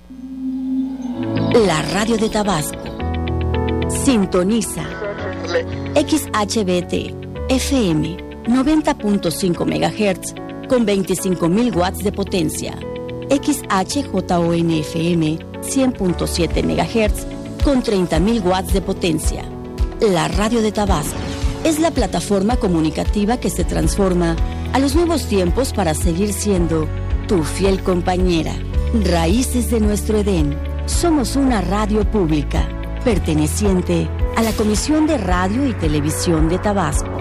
La radio de Tabasco. Sintoniza XHBT FM 90.5 MHz con 25.000 watts de potencia. XHJON FM 100.7 MHz con 30.000 watts de potencia. La radio de Tabasco es la plataforma comunicativa que se transforma a los nuevos tiempos para seguir siendo tu fiel compañera. Raíces de nuestro Edén. Somos una radio pública perteneciente a la Comisión de Radio y Televisión de Tabasco.